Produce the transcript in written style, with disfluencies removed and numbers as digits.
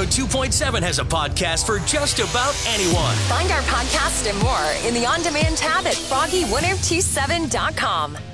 102.7 has a podcast for just about anyone. Find our podcast and more in the On Demand tab at froggy1027.com.